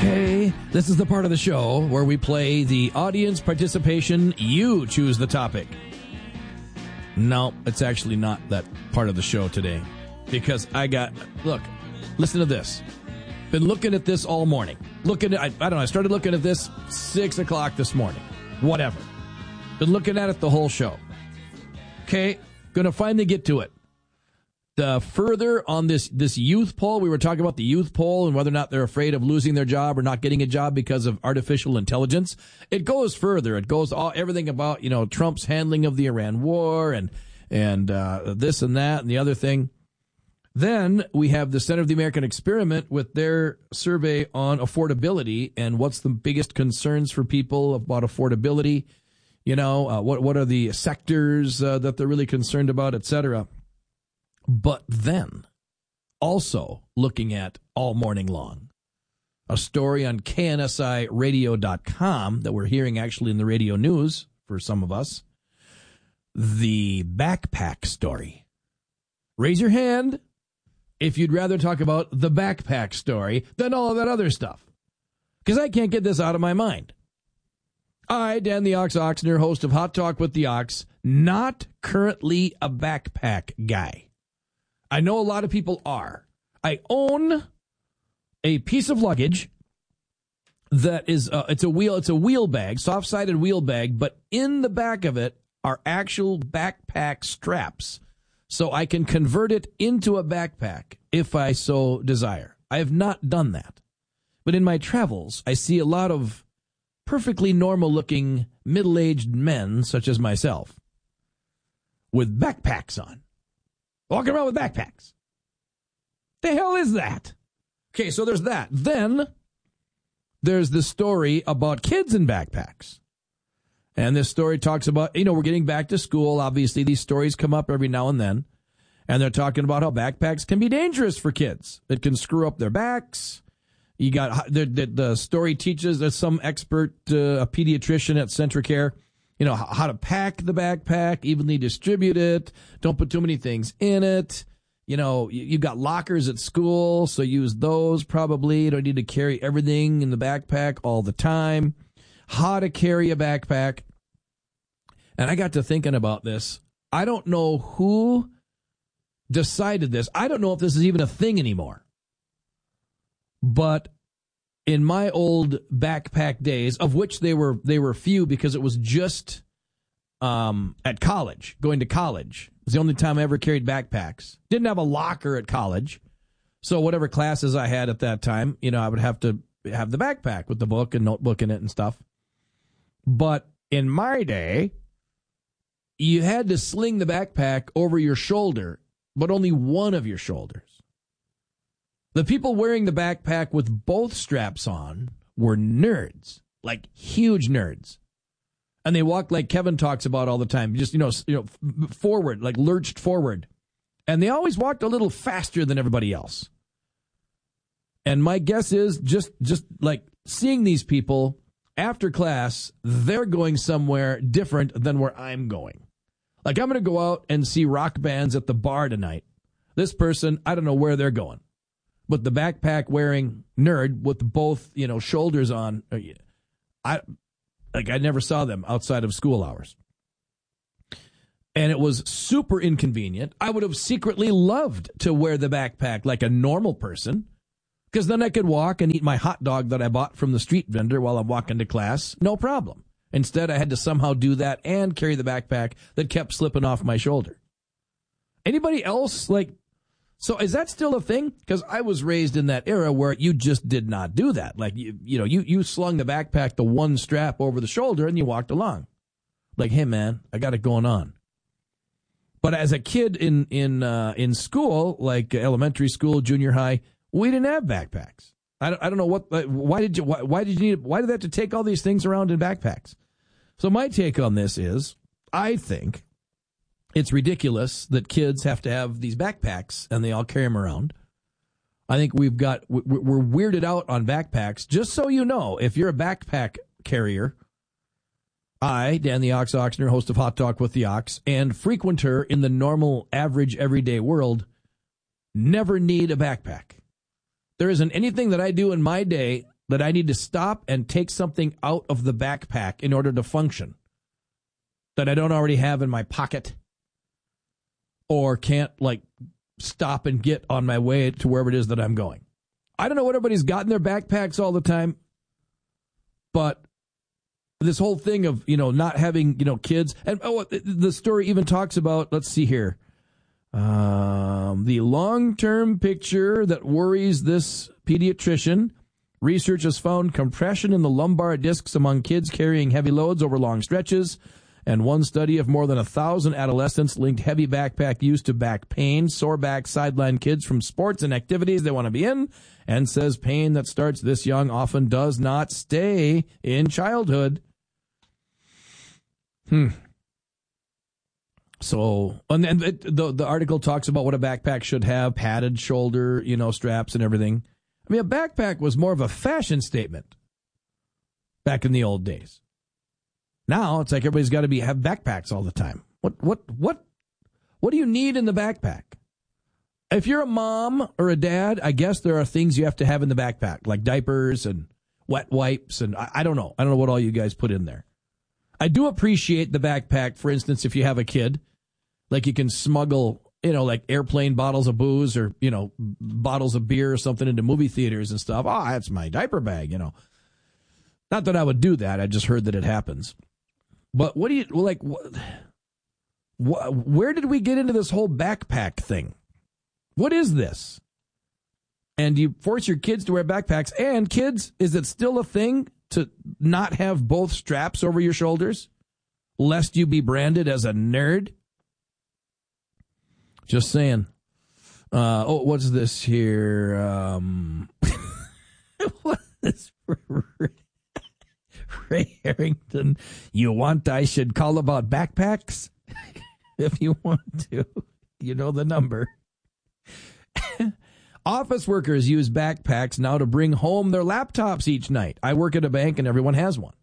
Okay, this is the part of the show where we play the audience participation. You choose the topic. No, it's actually not that part of the show today. Because look, listen to this. Been looking at this all morning. I started looking at this 6 o'clock this morning. Whatever. Been looking at it the whole show. Okay, gonna finally get to it. Further on this youth poll, we were talking about the youth poll and whether or not they're afraid of losing their job or not getting a job because of artificial intelligence. It goes further. It goes everything about, Trump's handling of the Iran war and this and that and the other thing. Then we have the Center of the American Experiment with their survey on affordability and what's the biggest concerns for people about affordability. What are the sectors that they're really concerned about, et cetera. But then, also looking at all morning long, a story on KNSIRadio.com that we're hearing actually in the radio news for some of us, the backpack story. Raise your hand if you'd rather talk about the backpack story than all of that other stuff, because I can't get this out of my mind. I, Dan the Ox Oxner, host of Hot Talk with the Ox, not currently a backpack guy. I know a lot of people are. I own a piece of luggage that is it's a wheel bag, soft-sided wheel bag, but in the back of it are actual backpack straps, so I can convert it into a backpack if I so desire. I have not done that, but in my travels, I see a lot of perfectly normal-looking middle-aged men, such as myself, with backpacks on. Walking around with backpacks. The hell is that? Okay, so there's that. Then there's the story about kids in backpacks. And this story talks about, we're getting back to school. Obviously, these stories come up every now and then. And they're talking about how backpacks can be dangerous for kids. It can screw up their backs. You got the story teaches that some expert, a pediatrician at Centricare, how to pack the backpack, evenly distribute it, don't put too many things in it. You've got lockers at school, so use those probably. You don't need to carry everything in the backpack all the time. How to carry a backpack. And I got to thinking about this. I don't know who decided this. I don't know if this is even a thing anymore. But in my old backpack days, of which they were few because it was just at college, going to college. It was the only time I ever carried backpacks. Didn't have a locker at college. So whatever classes I had at that time, I would have to have the backpack with the book and notebook in it and stuff. But in my day, you had to sling the backpack over your shoulder, but only one of your shoulders. The people wearing the backpack with both straps on were nerds, like huge nerds. And they walked like Kevin talks about all the time, just, forward, like lurched forward. And they always walked a little faster than everybody else. And my guess is just like seeing these people after class, they're going somewhere different than where I'm going. Like I'm going to go out and see rock bands at the bar tonight. This person, I don't know where they're going. But the backpack wearing nerd with both, shoulders on, I never saw them outside of school hours. And it was super inconvenient. I would have secretly loved to wear the backpack like a normal person, because then I could walk and eat my hot dog that I bought from the street vendor while I'm walking to class. No problem. Instead, I had to somehow do that and carry the backpack that kept slipping off my shoulder. Anybody else so is that still a thing? Because I was raised in that era where you just did not do that. Like, you slung the backpack, the one strap over the shoulder, and you walked along. Like, hey, man, I got it going on. But as a kid in school, like elementary school, junior high, we didn't have backpacks. I don't know why did they have to take all these things around in backpacks? So my take on this is, I think it's ridiculous that kids have to have these backpacks and they all carry them around. I think we're weirded out on backpacks. Just so you know, if you're a backpack carrier, I, Dan the Ox Oxner, host of Hot Talk with the Ox, and frequenter in the normal, average, everyday world, never need a backpack. There isn't anything that I do in my day that I need to stop and take something out of the backpack in order to function that I don't already have in my pocket or can't like stop and get on my way to wherever it is that I'm going. I don't know what everybody's got in their backpacks all the time, but this whole thing of, not having, kids. And the story even talks about, let's see here, the long-term picture that worries this pediatrician. Research has found compression in the lumbar discs among kids carrying heavy loads over long stretches. And one study of more than 1,000 adolescents linked heavy backpack use to back pain. Sore back sideline kids from sports and activities they want to be in, and says pain that starts this young often does not stay in childhood. So, and then the article talks about what a backpack should have, padded shoulder, straps and everything. I mean, a backpack was more of a fashion statement back in the old days. Now it's like everybody's got to have backpacks all the time. What do you need in the backpack? If you're a mom or a dad, I guess there are things you have to have in the backpack, like diapers and wet wipes, and I don't know. I don't know what all you guys put in there. I do appreciate the backpack, for instance, if you have a kid, like you can smuggle, like airplane bottles of booze or, bottles of beer or something into movie theaters and stuff. Oh, that's my diaper bag, Not that I would do that. I just heard that it happens. But what do you, like, where did we get into this whole backpack thing? What is this? And you force your kids to wear backpacks. And kids, is it still a thing to not have both straps over your shoulders, lest you be branded as a nerd? Just saying. What's this here? What is Ray Harrington? You want I should call about backpacks? If you want to, you know the number. Office workers use backpacks now to bring home their laptops each night. I work at a bank and everyone has one.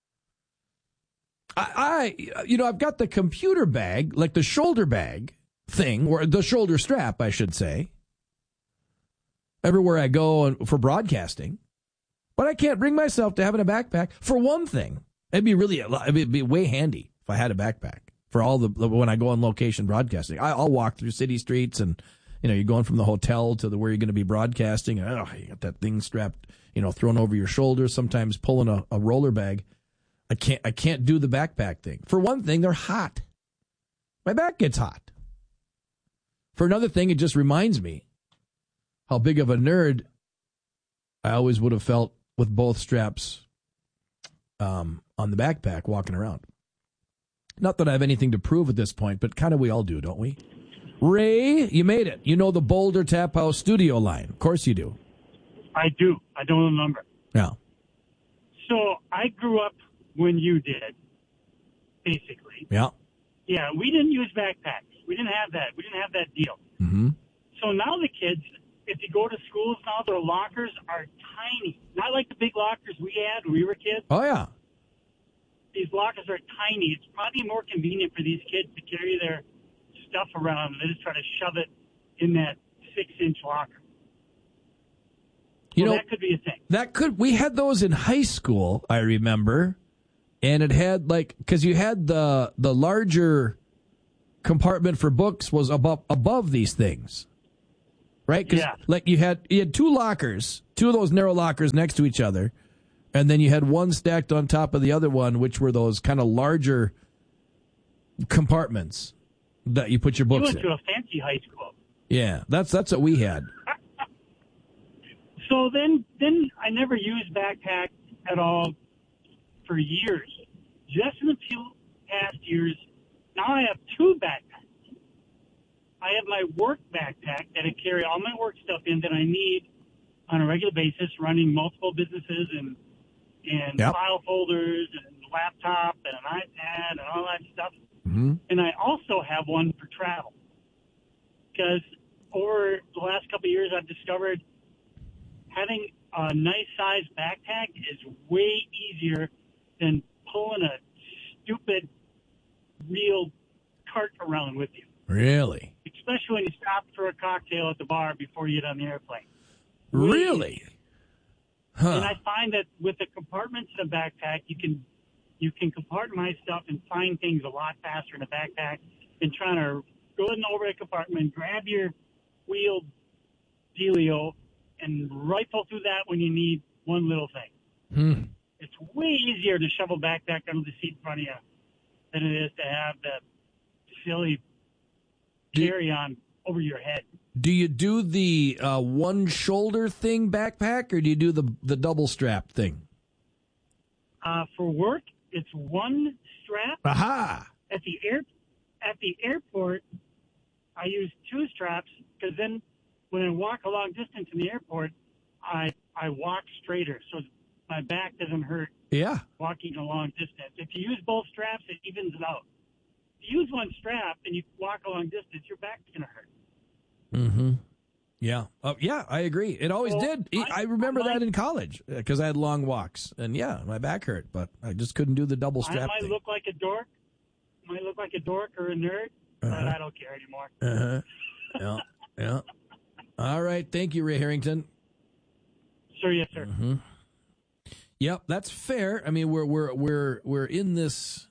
I've got the computer bag, like the shoulder bag thing, or the shoulder strap, I should say, everywhere I go for broadcasting. But I can't bring myself to having a backpack. For one thing, it'd be way handy if I had a backpack for all when I go on location broadcasting. I'll walk through city streets and, you're going from the hotel to where you're going to be broadcasting. And, you got that thing strapped, thrown over your shoulder, sometimes pulling a roller bag. I can't do the backpack thing. For one thing, they're hot. My back gets hot. For another thing, it just reminds me how big of a nerd I always would have felt with both straps on the backpack walking around. Not that I have anything to prove at this point, but kind of we all do, don't we? Ray, you made it. You know the Boulder Tap House studio line. Of course you do. I do. I don't know the number. Yeah. So I grew up when you did, basically. Yeah. Yeah, we didn't use backpacks. We didn't have that. We didn't have that deal. Mm-hmm. So now the kids, if you go to schools now, their lockers are tiny. Not like the big lockers we had when we were kids. Oh, yeah. These lockers are tiny. It's probably more convenient for these kids to carry their stuff around. They just try to shove it in that 6-inch locker. That could be a thing. We had those in high school, I remember. And it had because you had the larger compartment for books was above these things. Right? Yeah. You had two lockers, two of those narrow lockers next to each other. And then you had one stacked on top of the other one, which were those kind of larger compartments that you put your books in. You went to a fancy high school. Yeah, that's what we had. So then I never used backpacks at all for years. Just in the few past years, now I have two backpacks. I have my work backpack that I carry all my work stuff in that I need on a regular basis, running multiple businesses and yep. file folders and a laptop and an iPad and all that stuff. Mm-hmm. And I also have one for travel. Because over the last couple of years, I've discovered having a nice-sized backpack is way easier than pulling a stupid real cart around with you. Really? Especially when you stop for a cocktail at the bar before you get on the airplane. Really? And I find that with the compartments in a backpack, you can compartmentalize stuff and find things a lot faster in a backpack than trying to go in over a compartment, grab your wheeled dealio, and rifle through that when you need one little thing. It's way easier to shove a backpack under the seat in front of you than it is to have the silly carry-on over your head. Do you do the one shoulder thing backpack, or do you do the double strap thing? For work, it's one strap. Aha! At the airport, I use two straps because then when I walk a long distance in the airport, I walk straighter, so my back doesn't hurt. Yeah. Walking a long distance. If you use both straps, it evens it out. If you use one strap and you walk a long distance, your back's going to hurt. Mm-hmm. Yeah. Yeah, I agree. It always did. I remember that in college because I had long walks. And, yeah, my back hurt, but I just couldn't do the double strap I might look like a dork. Or a nerd, but I don't care anymore. Yeah. All right. Thank you, Ray Harrington. Sir, yes, sir. Mm-hmm. Yep, that's fair. I mean, we're in this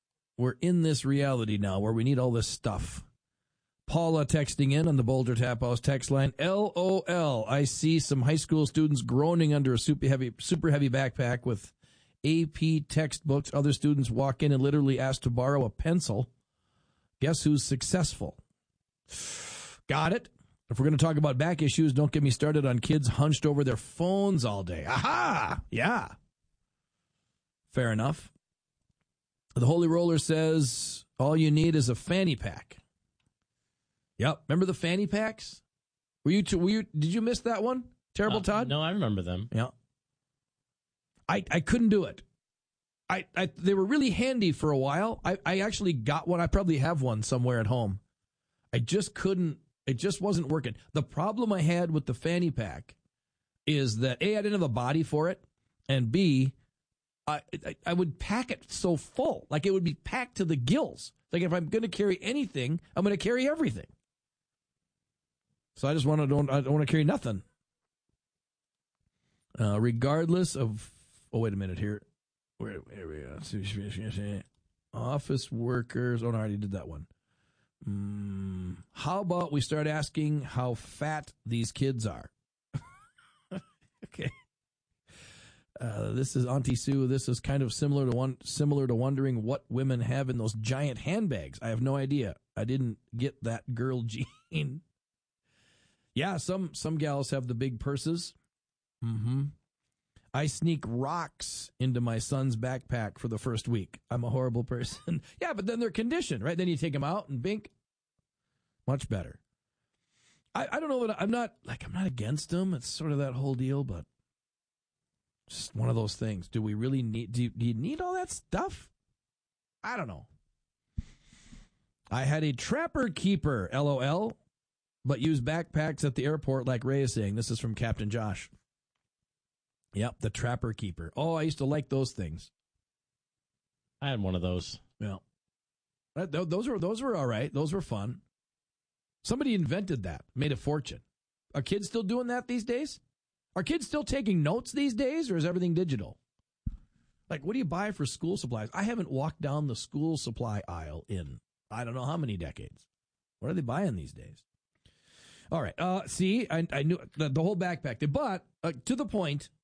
reality now where we need all this stuff. Paula texting in on the Boulder Tap House text line. LOL. I see some high school students groaning under a super heavy backpack with AP textbooks. Other students walk in and literally ask to borrow a pencil. Guess who's successful? Got it. If we're going to talk about back issues, don't get me started on kids hunched over their phones all day. Aha! Yeah. Fair enough. The Holy Roller says all you need is a fanny pack. Yep. Remember the fanny packs? Did you miss that one? Terrible Todd? No, I remember them. Yeah. I couldn't do it. They were really handy for a while. I actually got one. I probably have one somewhere at home. I just couldn't. It just wasn't working. The problem I had with the fanny pack is that A, I didn't have a body for it, and B, I would pack it so full, like it would be packed to the gills. Like if I'm going to carry anything, I'm going to carry everything. So I just I don't want to carry nothing. Regardless of, wait a minute here. Where we go? Office workers. Oh, no, I already did that one. How about we start asking how fat these kids are? Okay. This is Auntie Sue. This is kind of similar to wondering what women have in those giant handbags. I have no idea. I didn't get that girl gene. Yeah, some gals have the big purses. Mm-hmm. I sneak rocks into my son's backpack for the first week. I'm a horrible person. Yeah, but then they're conditioned, right? Then you take them out and bink. Much better. I don't know what I'm not against them. It's sort of that whole deal, but just one of those things. Do we really need? Do you need all that stuff? I don't know. I had a trapper keeper, LOL, but use backpacks at the airport like Ray is saying. This is from Captain Josh. Yep, the trapper keeper. Oh, I used to like those things. I had one of those. Yeah, those were all right. Those were fun. Somebody invented that, made a fortune. Are kids still doing that these days? Are kids still taking notes these days, or is everything digital? Like, what do you buy for school supplies? I haven't walked down the school supply aisle in I don't know how many decades. What are they buying these days? All right. See, I knew the whole backpack thing. But to the point,